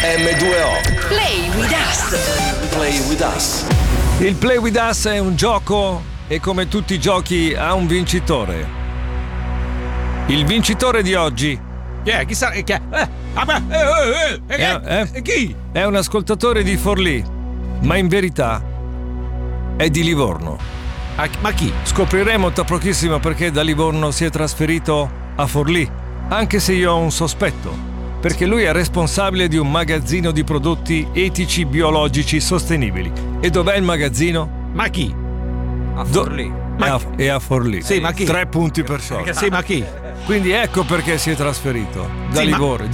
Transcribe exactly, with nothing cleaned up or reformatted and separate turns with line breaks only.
emme due o.
Play with us.
Play with us.
Il Play with us è un gioco e come tutti i giochi ha un vincitore. Il vincitore di oggi
Chi è? Chi sa? Chi è? Eh, ah, beh, eh, eh, eh,
è,
eh, chi?
è un ascoltatore di Forlì, ma in verità è di Livorno.
Ah, ma chi?
Scopriremo tra pochissimo perché da Livorno si è trasferito a Forlì, anche se io ho un sospetto, perché lui è responsabile di un magazzino di prodotti etici biologici sostenibili. E dov'è il magazzino?
Ma chi?
A Forlì.
È a, è a Forlì.
Sì, ma chi?
Tre punti per sciolto.
Sì, ma chi?
Quindi ecco perché si è trasferito da
Sì, ma-
Livorno.